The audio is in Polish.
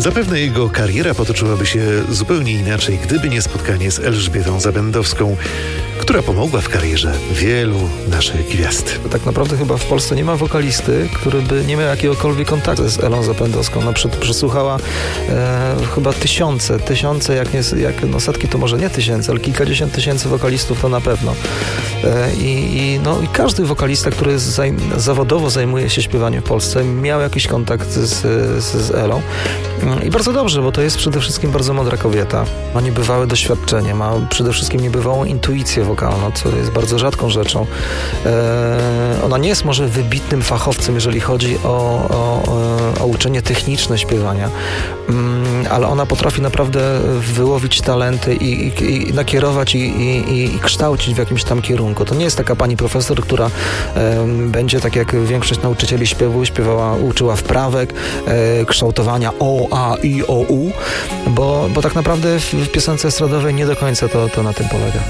Zapewne jego kariera potoczyłaby się zupełnie inaczej, gdyby nie spotkanie z Elżbietą Zabędowską, która pomogła w karierze wielu naszych gwiazd. Tak naprawdę chyba w Polsce nie ma wokalisty, który by nie miał jakiegokolwiek kontaktu z Elą Zabędowską. Przesłuchała chyba tysiące, jak setki to może nie tysięcy, ale kilkadziesiąt tysięcy wokalistów to na pewno. I każdy wokalista, który zawodowo zajmuje się śpiewaniem w Polsce, miał jakiś kontakt z Elą. I bardzo dobrze, bo to jest przede wszystkim bardzo mądra kobieta. Ma niebywałe doświadczenie, ma przede wszystkim niebywałą intuicję wokalną, co jest bardzo rzadką rzeczą. Ona nie jest może wybitnym fachowcem, jeżeli chodzi o uczenie techniczne śpiewania, ale ona potrafi naprawdę wyłowić talenty i nakierować i kształcić w jakimś tam kierunku. To nie jest taka pani profesor, która będzie, tak jak większość nauczycieli śpiewu, uczyła wprawek, kształtowania o, a, i, o, u, bo tak naprawdę w piosence estradowej nie do końca to na tym polega.